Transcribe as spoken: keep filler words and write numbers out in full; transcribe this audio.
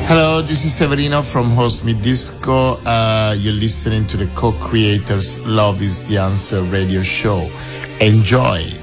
Hello, this is Severino from Host Me Disco. Uh, you're listening to the co-creators Love is the Answer radio show. Enjoy.